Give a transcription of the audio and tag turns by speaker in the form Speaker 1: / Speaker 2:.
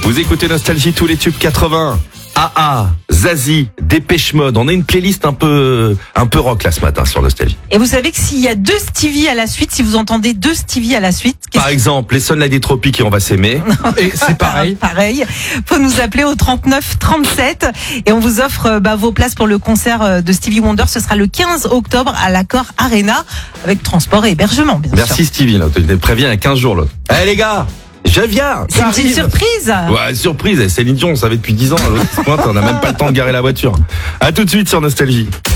Speaker 1: Vous écoutez Nostalgie, tous les tubes 80. AA, Zazie, Dépêche Mode. On a une playlist un peu rock là ce matin sur Nostalgie.
Speaker 2: Et vous savez que s'il y a 2 Stevie à la suite, si vous entendez 2 Stevie à la suite,
Speaker 1: Par exemple, les Sunlight des Tropiques et On va s'aimer.
Speaker 3: Et c'est pareil.
Speaker 2: Pareil. Faut nous appeler au 39 37 et on vous offre vos places pour le concert de Stevie Wonder. Ce sera le 15 octobre à l'Accor Arena avec transport et hébergement, bien sûr.
Speaker 1: Merci Stevie, là. Tu préviens il y a 15 jours l'autre. Eh les gars, je viens.
Speaker 2: C'est une petite surprise.
Speaker 1: Ouais, surprise. Céline Dion, on savait depuis 10 ans. À l'autre pointe, on n'a même pas le temps de garer la voiture. À tout de suite sur Nostalgie.